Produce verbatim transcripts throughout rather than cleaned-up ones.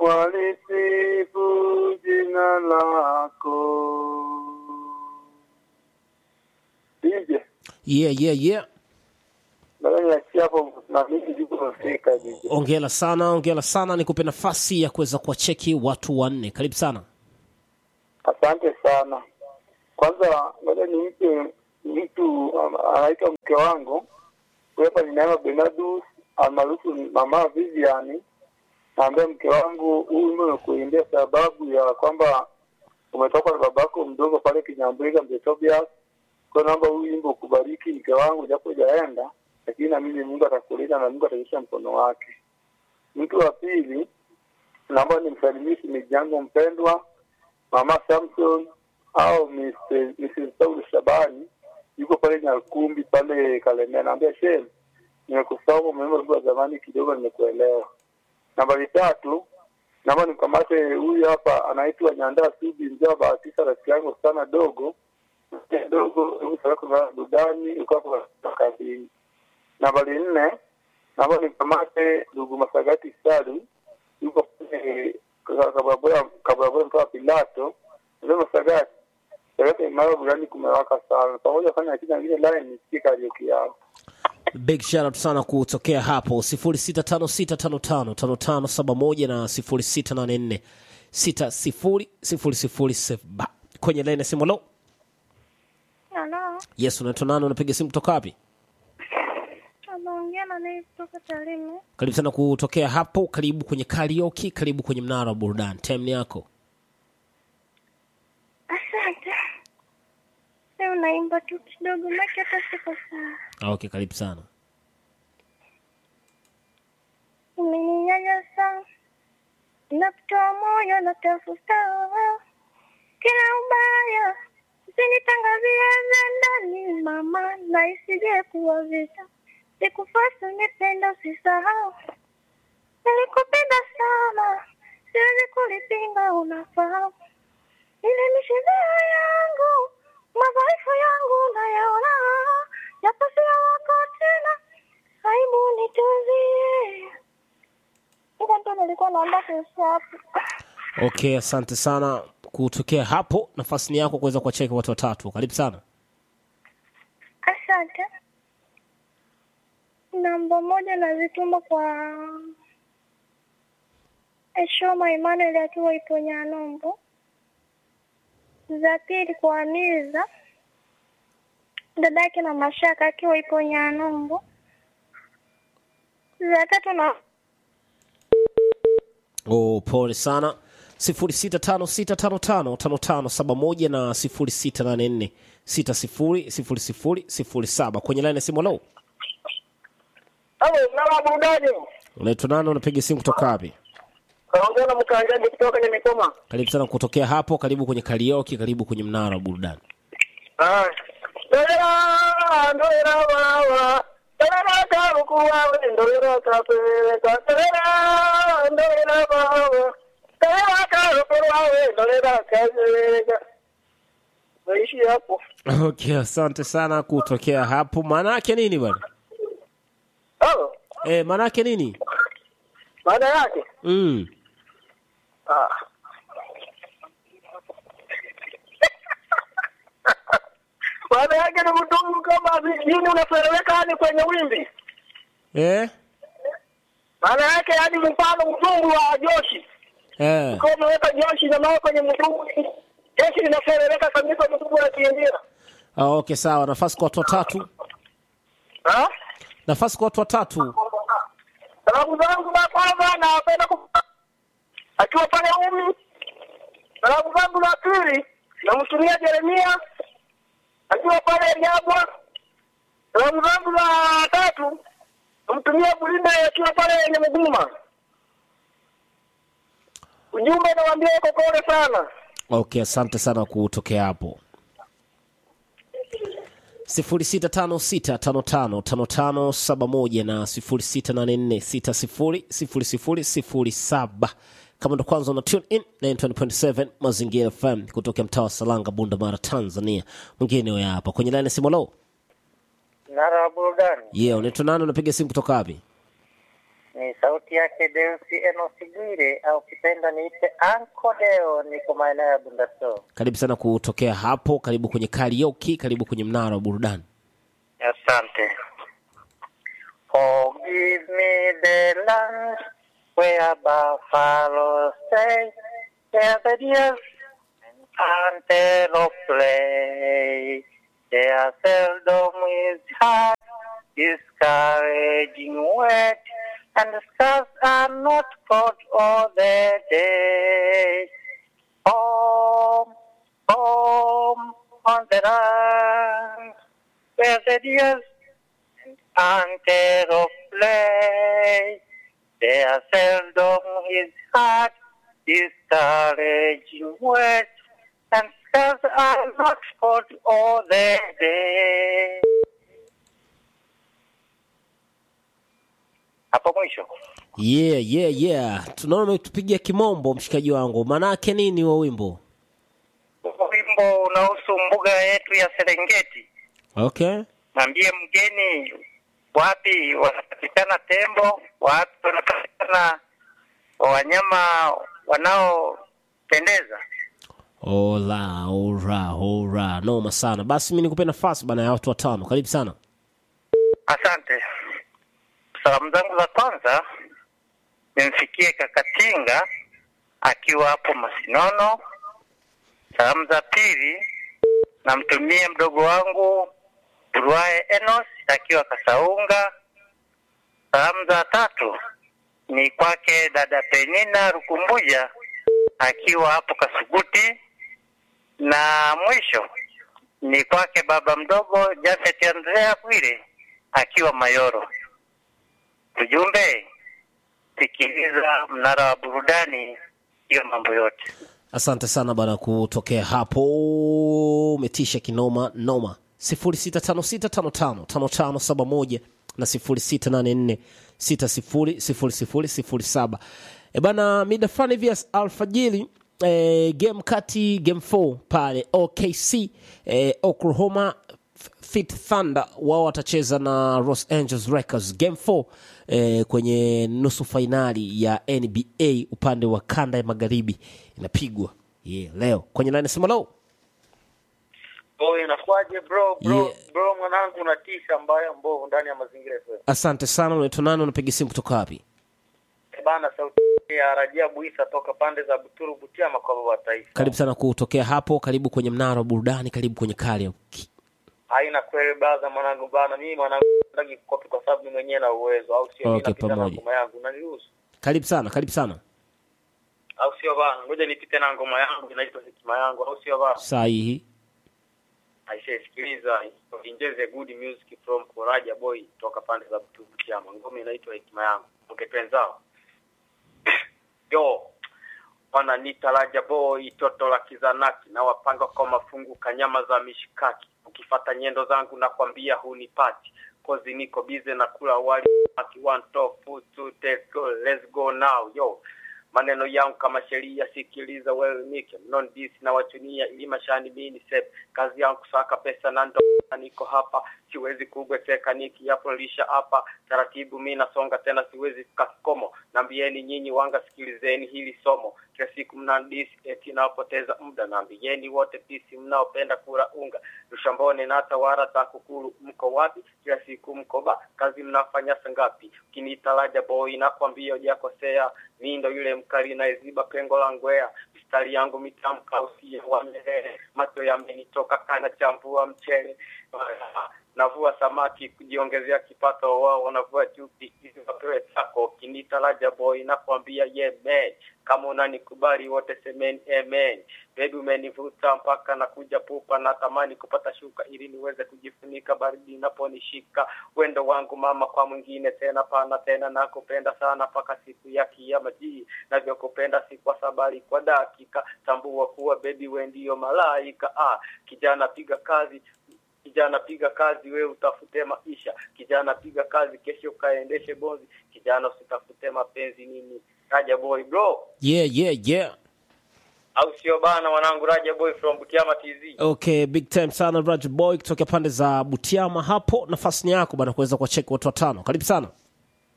walisifu jina lako. Dije. Yeah, yeah, yeah. Nadhani ya hapo na mimi juko nafika dije. Ongela sana, ongela sana, nikupe nafasi ya kuweza kuwacheki watu wanne. Karibu sana. Asante sana. Kwanza ngoja nimpe mtu anaitwa mke wangu. Hapa ni Neema Benadus, almaarufu Mama Viviani. Naambia mke wangu huyu mimi kuimbia sababu ya kwamba umetoka na babako mdogo pale Kinyambwega Mjetobias. Kwa naomba huyu wimbo kubariki mke wangu japo hajaenda, lakini na mimi Mungu atakulinda na Mungu atanyosha mkono wake. Mtu wa pili naomba nimsalimie mijango mpendwa Mama Samson au Missus Saul Shabani yuko pale Nyakumbi pale Kalemea. Naambia Shem nimekusahau mambo ya zamani kidogo nimekuelewa. Nambari tatu naomba nikamate huyu hapa anaitwa Nyanda Subi mjao Bahatisa rafiki yangu sana dogo. Dogo huyu sasa kwa budani uko kwa kazi. Nambari nne naomba nikamate ndugu Masagati Salu yuko pale kabla kabla kwa Pilato. Ndio Masagati. Sasa mara burani kumewaka sana. Pamoja fanya kitu kingine line nisikie karaoke yao. Big shout out sana kutokea hapo sifuri sita tano sita tano tano tano tano saba moja na sifuri sita nane nne sita sifuri sifuri sifuri saba. Kwenye line simu lo. Hello. Yes, unaitwa nani, unapiga simu kutoka wapi? Naongea na nani kutoka Tarime. Karibu sana kutokea hapo, karibu kwenye karaoke, karibu kwenye mnara wa burudani. Time ni yako. Asante. Leo naimba tu kidogo maki hata siko sawa. Okay, karibu sana. Umeninyanyasa, nakutoa moyo na tafuta kila ubaya, usinitangazie ndani mama, na isije kuwa vita. Sikufasa nipenda usisahau, nilikupenda sana, siwezi kulipinga unafahamu. Ile mishizea yangu, madhaifu yangu nayaona, japo sio wako tena, aibu nituzie. Ila ndo nilikuwa naomba kusafu. Okay, asante sana kutokea hapo. Nafasi ni yako kuweza kuwacheki watu watatu. Karibu sana. Asante. Namba moja nazituma kwa Eshoma Emmanuel akiwa Iponya Nombo. Za pili kwa Amiza dadake na Mashaka akiwa Iponya Nombo. Za tatu na Oh, pole sana. sifuri sita tano sita tano tano tano tano saba moja na sifuri sita nane nne sita sifuri sifuri sifuri sifuri saba. Kwenye line ya simu lo. Hello, mnara burudani. Unaitwa nani, unapiga simu kutoka wapi? Kaongea na mkangaji kutoka kwenye Mikoma. Karibu sana kutokea hapo, karibu kwenye karaoke, karibu kwenye mnara wa burudani. Ah. Ndoera, ndoera wawa. Ndoera karukuwa, ndoera kapeleka. Ndoera, ndoera wawa. Ndoera karukuwa, ndoera kapeleka. Naishi hapo. Okay, asante sana kutokea hapo. Maana yake nini bwana? Oh. Eh, maana yake nini? Maana yake? Mm. Ah. Maana yake ni mtungu kama vijini unafereleka hadi kwenye wimbi. Eh? Maana yake hadi mfano mtungu wa Joshi. Eh. Kwa umeweka Joshi na mawe kwenye mtungu. Joshi linafereleka kabisa mtungu unakiingia. Ah, okay, sawa. Nafasi kwa watu watatu. Ha? Nafasi kwa watu watatu. Salamu zangu za kwanza napenda kupa akiwa pale Umi. Salamu zangu za pili namtumia Jeremia akiwa pale Nyabwa. Salamu zangu za tatu namtumia Bulinda akiwa pale Nyamuguma. Ujumbe nawaambia uko kore sana. Okay, asante sana kutokea hapo. sifuri sita tano sita tano tano tano tano saba moja na sifuri sita nane nne sita sifuri sifuri sifuri sifuri saba. Kama ndo kwanza una tune in ninety point seven Mazingira F M kutoka mtaa wa Salanga, Bunda Mara, Tanzania. Mwingine huyo hapa kwenye line simu lo. Nara burudani. Yeah, unaitwa nani, unapiga simu kutoka wapi? Ni sauti yake Deusi Enosigwire au kipenda niite Anko Deo, niko maeneo ya Bundaso. Karibu sana kutokea hapo, karibu kwenye karaoke, karibu kwenye mnara wa burudani. Asante. Forgive me the land where buffalo stay, where the deer and antelope play. There seldom is hard, discouraging wet, and the scars are not caught all the day. Home, home on the land, where the deer and antelope play. There seldom is hard, discouraging wet, and scars are not caught all the day. Hapo mwisho. Yeah, yeah, yeah. Tunaona umetupigia kimombo mshikaji wangu. Manake nini wa wimbo? Wimbo unahusu mbuga yetu ya Serengeti. Okay. Mwambie mgeni wapi wanapatikana tembo, wapi wanapatikana wanyama wanaopendeza. Ola, ora, ora. Noma sana. Basi mimi nikupe nafasi bana ya watu watano. Karibu sana. Asante. Salamu zangu za kwanza nimfikie Kakatinga akiwa hapo Masinono. Salamu za pili namtumie mdogo wangu Burwae Enos akiwa Kasaunga. Salamu za tatu ni kwake dada Penina Rukumbuja akiwa hapo Kasuguti. Na mwisho ni kwake baba mdogo Jafet Andrea Bwire akiwa Mayoro. Ujumbe, sikiliza mnara wa burudani, hiyo mambo yote. Asante sana bana kutokea hapo. Umetisha kinoma noma. sifuri sita tano sita tano tano tano tano saba moja na sifuri sita nane nne sita sifuri sifuri sifuri sifuri saba. E bana, mida fulani hivi alfajiri eh, game kati game four pale O K C eh, Oklahoma Fit Thunder wao watacheza na Los Angeles Lakers game four eh, kwenye nusu finali ya N B A upande wa kanda ya magharibi inapigwa yeah, leo kwenye line sema leo. Oh, inakuaje bro bro Yeah. bro mwanangu unatisha mbaya mbovu ndani ya mazingira yetu. Asante sana. Unaitwa nani, unapiga simu kutoka wapi? E bana, sauti ya Rajabu Isa toka pande za Buturu Butiama kwa baba taifa. Karibu sana kutokea hapo, karibu kwenye mnara wa burudani, karibu kwenye karaoke. Haina kweli baza mwanangu bana, mimi mwanangu nataka kukopi kwa sababu mimi mwenyewe na uwezo au sio? Okay, Mimi napita na pamoja. ngoma yangu unaniruhusu Karibu sana, karibu sana. au sio bana? Ngoja nipite na ngoma yangu inaitwa hekima yangu au sio bana? Sahihi. Aisha, sikiliza, enjoy the good music from Koraja Boy toka pande za Buturu Butiama. Ngoma inaitwa hekima yangu. Ungepenzao. Yo, wana nita Raja Boy toto la kizanaki na wapanga kwa mafungu kanyama za mishikaki. Ukifata nyendo zangu na kwambia hunipati. Kozi niko bize na kula wali aki one top food to take go. Let's go now yo. Maneno yangu kama sheria sikiliza wewe mike non this na wachunia ili mashani mimi sep kazi yangu kusaka pesa na ndo niko hapa siwezi kugweteka niki hapo lisha hapa taratibu mimi nasonga tena siwezi kakomo naambieni nyinyi wanga sikilizeni hili somo kila siku mnandisi eti napoteza muda naambieni wote pisi mnaopenda kula unga rushambone na tawara takukuru mko wapi kila siku mkoba kazi mnafanya sangapi ukiniita Raja Boy nakwambia hujakosea mimi ndo yule mkali na iziba pengo la ngwea mistari yangu mitamka usiye wa milele macho yamenitoka kana chambua mchele navua samaki kujiongezea kipato wao wanavua chupi hizo wapewe chako kinita Raja Boy nakwambia yeah man kama unanikubali wote semeni amen baby umenivuta mpaka na kuja pupa na tamani kupata shuka ili niweze kujifunika baridi inaponishika wendo wangu mama kwa mwingine tena pana tena nakupenda sana paka siku ya kiyama ji navyokupenda si kwa sabari kwa dakika tambua kuwa baby wewe ndio malaika ah kijana piga kazi kijana piga kazi wewe utafute maisha kijana piga kazi kesho kaendeshe bonzi kijana usitafute mapenzi nini Raja Boy bro Yeah, yeah, yeah. au sio bana mwanangu Raja Boy from Butiama T Z. Okay, big time sana Raja Boy kutoka pande za Butiama hapo. Nafasi ni yako bana kuweza kwa check watu watano. Karibu sana.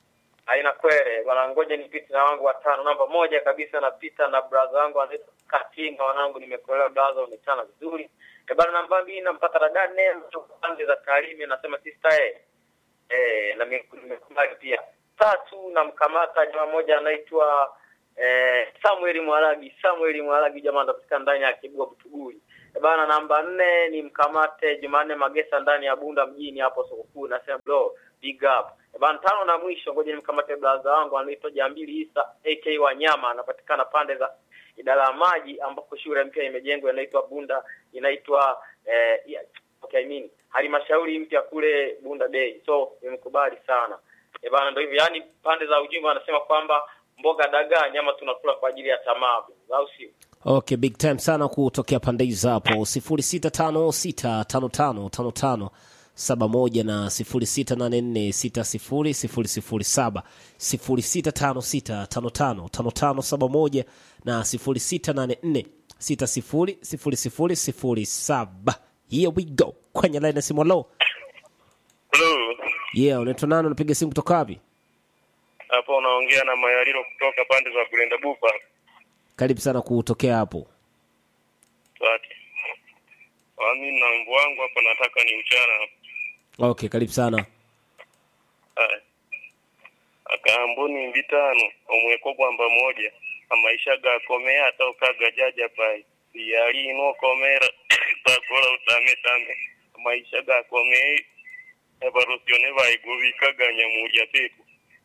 haina kwere. Bwana ngoja nipite na wangu watano. Namba moja kabisa napita na brother wangu anaitwa Katinga, wanangu nimekuelewa brother, umetana vizuri. E bwana namba mbili nampata Radane kutoka pande za Tarime, nasema sister eh eh na mimi nimekubali pia. Tatu namkamata jamaa moja anaitwa eh Samuel Mwalagi, Samuel Mwalagi jamaa anapatikana ndani ya Kibwa Butuguri. E bwana namba nne ni mkamate Jumanne Magesa ndani ya Bunda mjini hapo soko kuu, nasema bro big up. E bwana tano na mwisho ngoja nimkamate brother wangu anaitwa Jambili Isa aka Wanyama, anapatikana pande za idara ya maji ambapo shule mpya imejengwa inaitwa Bunda, inaitwa eh yeah, okay I mean halmashauri mpya kule Bunda Day. So nimekubali sana. E bwana ndio hivyo, yani pande za ujumbe wanasema kwamba mboga dagaa nyama tunakula kwa ajili ya tamaa, au sio? Okay, big time sana kutokea pande hizo hapo. sifuri sita tano sita tano tano tano tano saba moja na sifuri sita nane nne sita sifuri sifuri sifuri saba, sifuri sita tano sita tano tano tano tano saba moja na sifuri sita nane nne sita sifuri sifuri sifuri sifuri saba. Here we go. Kwenye line ya simu. Hello. Hello. Yeah, unaitwa nani, unapiga simu kutoka wapi? Hapo unaongea na Mayaliro kutoka pande za Kulenda Bupa. Karibu sana kutokea hapo. Asante. Mimi na mbu wangu hapa nataka ni uchana. Okay, karibu sana. Hai. Akaamboni vitano omweko kwamba moja amaisha ga komea hata ukaga jaja pai. Yali no komera bakola utame tame amaisha ga komea evolusione vai govika nyamuja pepo.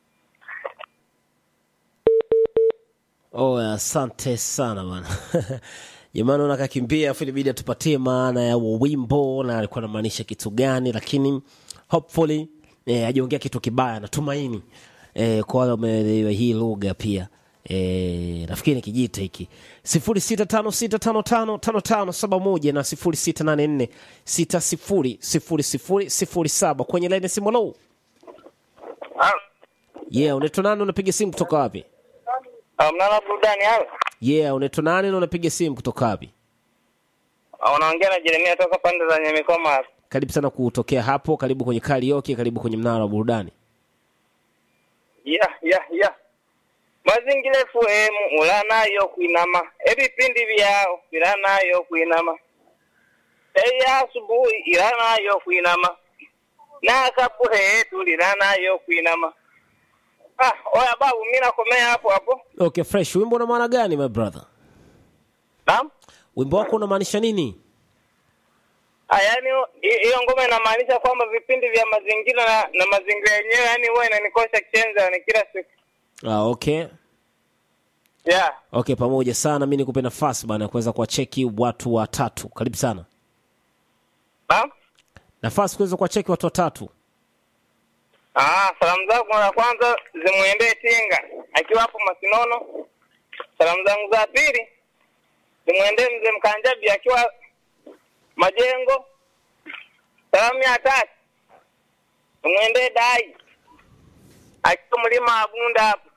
Oh, asante sana bana. Jamani unakakimbia afu ilibidi atupatie maana ya wimbo na alikuwa anamaanisha kitu gani, lakini hopefully eh hajaongea kitu kibaya, natumaini eh kwa wale wameelewa hii lugha pia. Eh nafikiri kijita hiki sifuri sita tano sita tano tano tano tano saba moja na sifuri sita nane nne sita sifuri sifuri sifuri sifuri saba. Kwenye line simu. Hello. Ah. Yeah, unaitwa nani, unapiga simu kutoka wapi? Mnala burudani hapo. Yeah, unaitwa nani na unapiga simu kutoka wapi? Unaongea na Jeremia toka pande za Nyamikoma. Karibu sana kutokea hapo, karibu kwenye karaoke, karibu kwenye mnara wa burudani. Yeah, yeah, yeah. Mazingira F M ulana yo kuinama. Ebipindi byao birana yo kuinama. Eya asubuhi irana yo kuinama. Na kapuhe tulirana yo kuinama. Ah, oya babu mimi nakomea hapo hapo. Okay, fresh. Wimbo una maana gani my brother? Naam? Wimbo wako unamaanisha nini? Ah, yani hiyo ngoma inamaanisha kwamba vipindi vya mazingira na, na mazingira yenyewe yani huwa inanikosha kichenza ni kila siku. Ah, okay. Yeah. Okay, pamoja sana. Mimi nikupe nafasi bana kuweza kuwacheki watu watatu. Karibu sana. Naam? Nafasi kuweza kuwacheki watu watatu. Ah, salamu zangu za kwanza zimuendee Tinga akiwa hapo Masinono. Salamu zangu za pili zimuendee Mzee Mkanjabi akiwa Majengo. Salamu ya tatu zimuendee Dai akiwa Mlima Abunda hapo.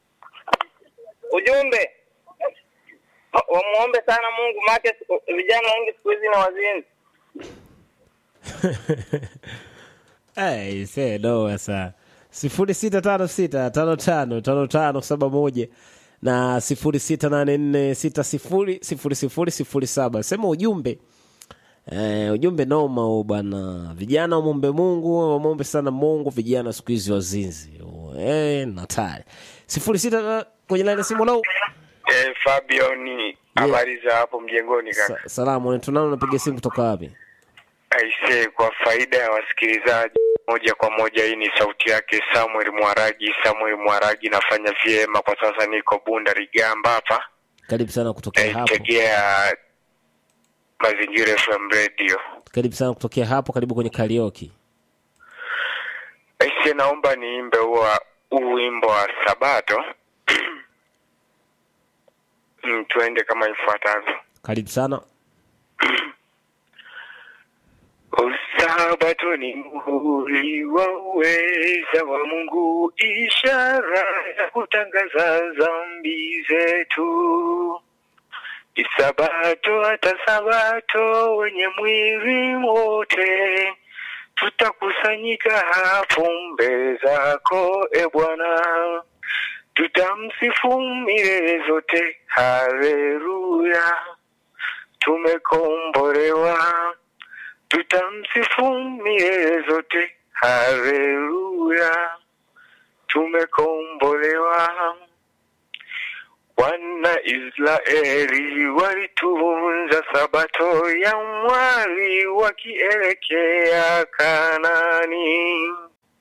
Ujumbe wamuombe sana Mungu make vijana wengi siku hizi na wazinzi. Hey, say no sasa. sifuri sita tano sita tano tano tano tano saba moja na sifuri sita nane nne sita sifuri sifuri sifuri sifuri saba. Sema ujumbe. Eh, ujumbe noma bwana. Vijana wamuombe Mungu, wamuombe sana Mungu, vijana siku hizi wazinzi. Eh, natari. sifuri sita kwenye line simu. Hello. Eh, Fabio ni habari za hapo mjengoni kaka. Sa salamu, unaitwa nani, unapiga simu kutoka wapi? Aise, kwa faida ya wasikilizaji moja kwa moja, hii ni sauti yake Samuel Mwaragi. Samuel Mwaragi, nafanya vyema kwa sasa, niko Bunda Rigamba hapa. Karibu sana kutokea eh, hapo. Tegea Mazingira F M Radio. Karibu sana kutokea hapo, karibu kwenye karaoke. Aise, naomba niimbe huwa wimbo wa Sabato. Mm, tuende kama ifuatavyo. Karibu sana. Sabato ni muhuri wa uweza wa Mungu, ishara ya kutangaza dhambi zetu. Ni Sabato hata Sabato wenye mwili wote tutakusanyika hapo mbele zako e Bwana, tutamsifu milele zote. Haleluya, tumekombolewa, tutamsifu milele zote. Haleluya, tumekombolewa. Wana Israeli walitunza sabato ya mwali wakielekea Kanani.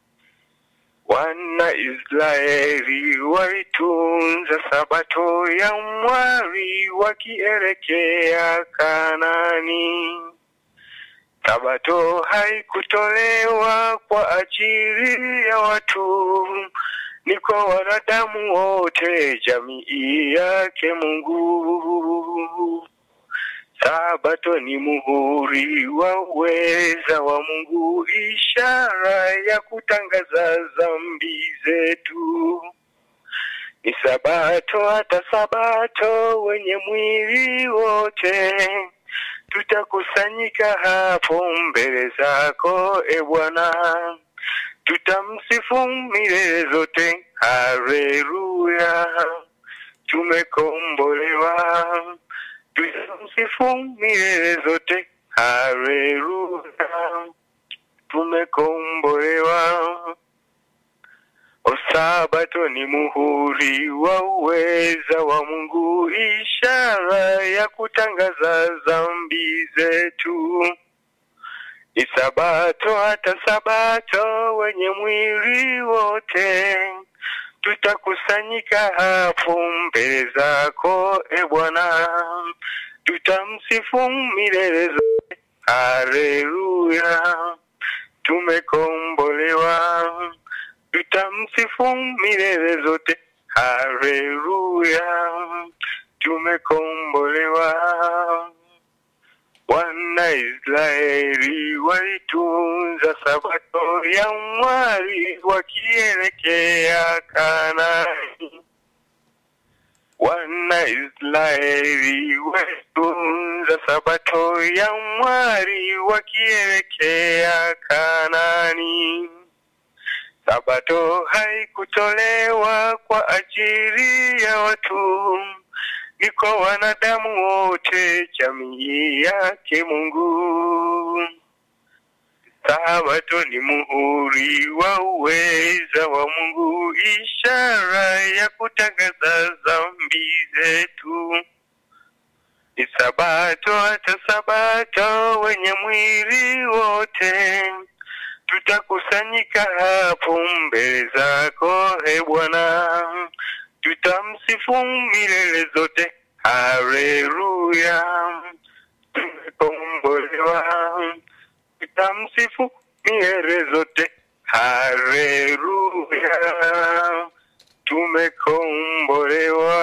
Wana Israeli walitunza sabato ya mwali wakielekea Kanani. Sabato haikutolewa kwa ajili ya watu, ni kwa wanadamu wote, jamii yake Mungu. Sabato ni muhuri wa uweza wa Mungu, ishara ya kutangaza dhambi zetu. Ni sabato hata sabato, wenye mwili wote tutakusanyika hapo mbele zako e Bwana, tutamsifu milele zote. Haleluya, tumekombolewa, tutamsifu milele zote. Haleluya, tumekombolewa. O sabato ni muhuri wa uweza wa Mungu, ishara ya kutangaza dhambi zetu. Ni sabato hata sabato, wenye mwili wote tutakusanyika hapo mbele zako e Bwana, tutamsifu milele zote. Haleluya, tumekombolewa, tutamsifu milele zote. Haleluya, tumekombolewa. Wana Israeli walitunza sabato ya mwali wakielekea Kanani. Wana Israeli walitunza sabato ya mwali wakielekea Kanani. Sabato haikutolewa kwa ajili ya watu, ni kwa wanadamu wote, jamii yake Mungu. Sabato ni muhuri wa uweza wa Mungu, ishara ya kutangaza dhambi zetu. Ni sabato hata sabato, wenye mwili wote tutakusanyika hapo mbele zako e Bwana, tutamsifu milele zote. Haleluya, tumekombolewa, tutamsifu milele zote. Haleluya, tumekombolewa.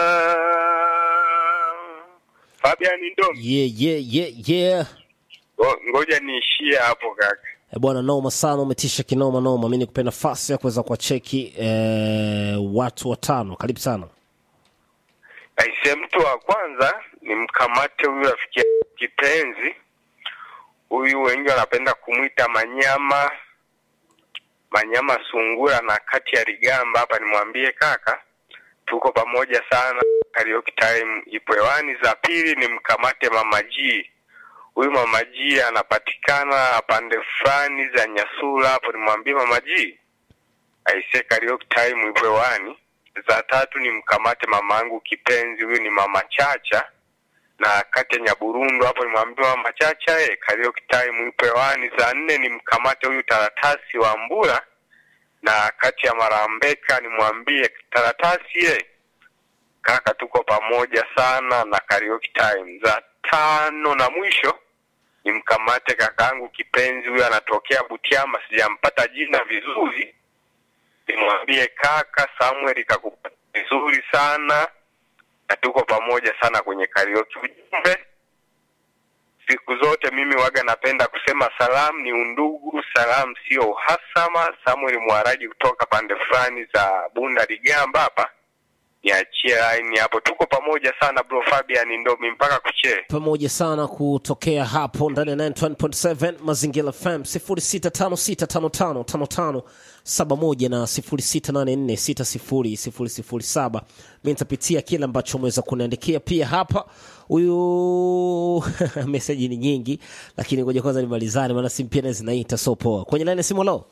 Fabian ndo Yeah, yeah, yeah, yeah. Ngoja niishie hapo kaka. E bwana, noma sana, umetisha kinoma noma. Mimi nikupenda nafasi ya kuweza kuwacheki eh, watu watano. Karibu sana. Aise, mtu wa kwanza ni mkamate huyu rafiki kipenzi. Huyu wengi wanapenda kumuita Manyama. Manyama Sungura na kati ya Rigamba hapa. Nimwambie kaka, tuko pamoja sana. Karaoke time ipo hewani. Za pili ni mkamate Mama G. Huyu Mama G anapatikana pande fulani za Nyasula hapo. Nimwambie Mama G, aise, karaoke time ipo hewani. Za tatu ni mkamate mamangu kipenzi, huyu ni Mama Chacha na kati ya Nyaburundu hapo. Nimwambie Mama Chacha, eh, karaoke time ipo hewani. Za nne ni mkamate huyu Taratasi wa Mbura na kati ya Marambeka. Nimwambie Taratasi, eh, kaka, tuko pamoja sana na karaoke time. Za tano na mwisho ni mkamate kakangu kipenzi, huyu anatokea Butiama, sijampata jina vizuri. Nimwambie kaka Samuel kakupata vizuri sana na tuko pamoja sana kwenye karaoke. Ujumbe, siku zote mimi waga napenda kusema salamu ni undugu, salamu sio uhasama. Samuel Mwaraji kutoka pande fulani za Bunda Ligamba hapa. niachie line hapo. Tuko pamoja sana bro Fabian Ndomi mpaka kuche. Pamoja sana kutokea hapo ndani ya ninety one point seven Mazingira F M zero sita tano sita tano tano tano tano saba moja na zero sita nane nne sita zero zero zero saba. Mimi nitapitia kile ambacho umeweza kuniandikia pia hapa. Huyu message ni nyingi lakini ngoja kwanza nimalizane maana simu pia zinaita so poa. Kwenye line simu lo.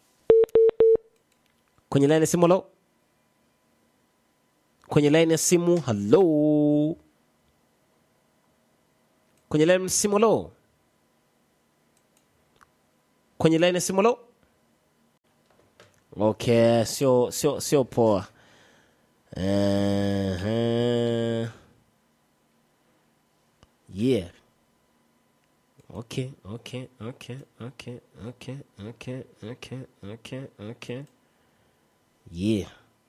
Kwenye line simu lo. Kwenye line ya simu hello. Kwenye line ya simu hello. Kwenye line ya simu hello. Okay, sio sio sio poa. Eh uh, yeah. Okay, okay, okay, okay, okay, okay, okay, okay, okay. Yeah.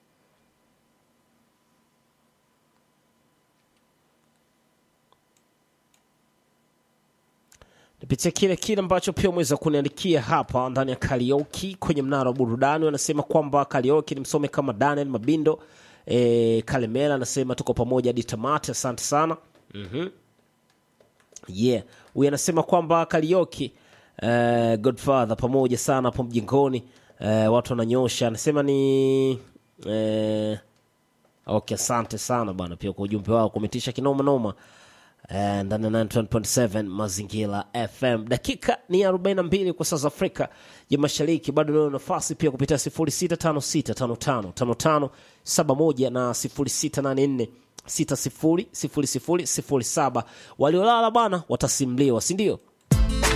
Nipitia kile kile ambacho pia umeweza kuniandikia hapa ndani ya karaoke kwenye mnara wa burudani. Wanasema kwamba karaoke ni msome kama Daniel Mabindo. E, Kalemela anasema tuko pamoja hadi tamati. Asante sana. Mhm. Yeah. Huyu anasema kwamba karaoke uh, Godfather pamoja sana hapo mjingoni. Uh, watu wananyosha. Anasema ni uh, okay, asante sana bana pia kwa ujumbe wao kumetisha kinoma noma. And then ninety one point seven Mazingira F M. Dakika ni arobaini na mbili kwa saa za Afrika ya Mashariki. Bado leo nafasi pia kupitia zero sita tano sita tano tano tano tano saba moja na zero sita nane nne sita zero zero zero zero saba. Waliolala bana watasimliwa, si ndio?